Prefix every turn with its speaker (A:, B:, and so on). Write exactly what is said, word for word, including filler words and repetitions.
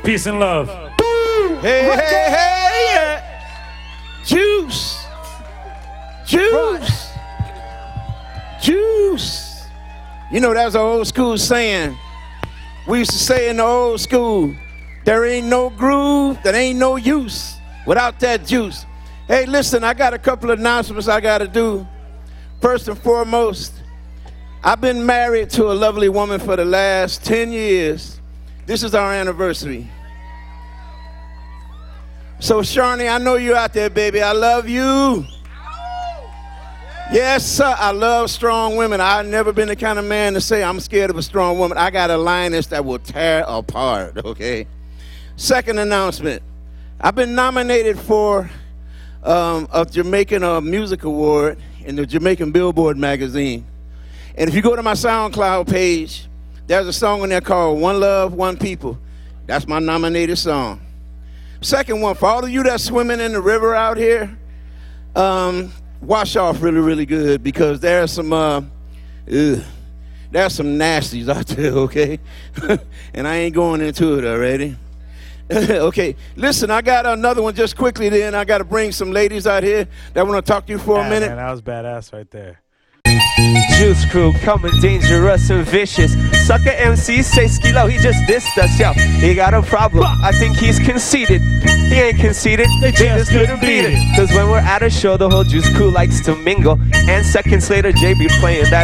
A: Peace and love.
B: Hey, hey, hey, yeah. Juice. Juice. Juice. You know, that's an old school saying. We used to say in the old school, there ain't no groove, there ain't no use without that juice. Hey, listen, I got a couple of announcements I got to do. First and foremost, I've been married to a lovely woman for the last ten years. This is our anniversary. So, Sharni, I know you're out there, baby. I love you. Yes, sir. I love strong women. I've never been the kind of man to say I'm scared of a strong woman. I got a lioness that will tear apart, okay? Second announcement. I've been nominated for um, a Jamaican uh, Music Award in the Jamaican Billboard magazine. And if you go to my SoundCloud page, there's a song on there called One Love, One People. That's my nominated song. Second one, for all of you that's swimming in the river out here, um, wash off really, really good because there's some, uh, ugh, there's some nasties out there, okay? And I ain't going into it already. Okay, listen, I got another one just quickly then. I got to bring some ladies out here that want to talk to you for
A: yeah,
B: a minute.
A: Man, that was badass right there.
C: Juice Crew coming dangerous and vicious. Sucker M C say Skilo, he just dissed us, yo. He got a problem, I think he's conceited. He ain't conceited, they just couldn't beat it. Cause when we're at a show, the whole Juice Crew likes to mingle. And seconds later, J B playing that